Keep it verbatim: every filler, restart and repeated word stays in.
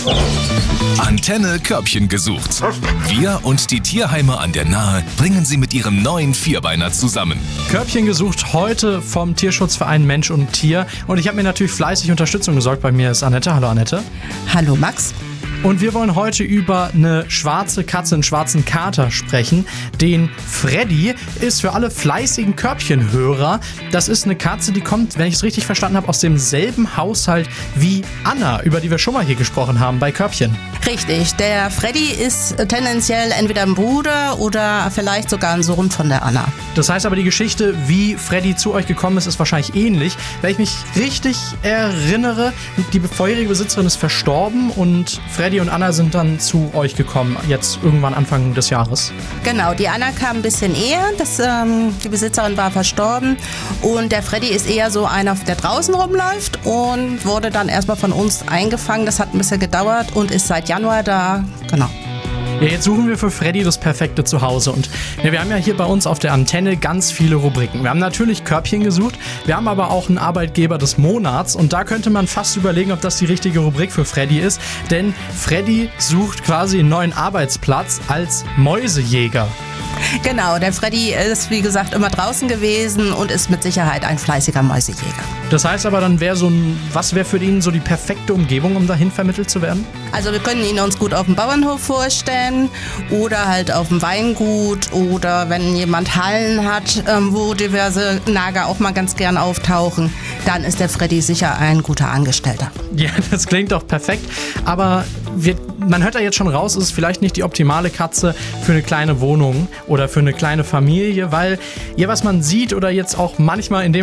Antenne Körbchen gesucht. Wir und die Tierheime an der Nahe bringen sie mit ihrem neuen Vierbeiner zusammen. Körbchen gesucht heute vom Tierschutzverein Mensch und Tier. Und ich habe mir natürlich fleißig Unterstützung gesorgt. Bei mir ist Annette. Hallo Annette. Hallo Max. Und wir wollen heute über eine schwarze Katze, einen schwarzen Kater sprechen. Den Freddy ist für alle fleißigen Körbchenhörer. Das ist eine Katze, die kommt, wenn ich es richtig verstanden habe, aus demselben Haushalt wie Anna, über die wir schon mal hier gesprochen haben bei Körbchen. Richtig, der Freddy ist tendenziell entweder ein Bruder oder vielleicht sogar ein Sohn von der Anna. Das heißt aber, die Geschichte, wie Freddy zu euch gekommen ist, ist wahrscheinlich ähnlich. Wenn ich mich richtig erinnere, die vorherige Besitzerin ist verstorben und Freddy und Anna sind dann zu euch gekommen, jetzt irgendwann Anfang des Jahres. Genau, die Anna kam ein bisschen eher, das, ähm, die Besitzerin war verstorben und der Freddy ist eher so einer, der draußen rumläuft und wurde dann erstmal von uns eingefangen. Das hat ein bisschen gedauert und ist seit Januar da, genau. Ja, jetzt suchen wir für Freddy das perfekte Zuhause und ja, wir haben ja hier bei uns auf der Antenne ganz viele Rubriken. Wir haben natürlich Körbchen gesucht, wir haben aber auch einen Arbeitgeber des Monats und da könnte man fast überlegen, ob das die richtige Rubrik für Freddy ist, denn Freddy sucht quasi einen neuen Arbeitsplatz als Mäusejäger. Genau, der Freddy ist wie gesagt immer draußen gewesen und ist mit Sicherheit ein fleißiger Mäusejäger. Das heißt aber, dann wäre so ein, was wäre für ihn so die perfekte Umgebung, um dahin vermittelt zu werden? Also wir können ihn uns gut auf dem Bauernhof vorstellen oder halt auf dem Weingut oder wenn jemand Hallen hat, wo diverse Nager auch mal ganz gern auftauchen, dann ist der Freddy sicher ein guter Angestellter. Ja, das klingt doch perfekt, aber wir, man hört ja jetzt schon raus, es ist vielleicht nicht die optimale Katze für eine kleine Wohnung oder für eine kleine Familie, weil ja, was man sieht oder jetzt auch manchmal in dem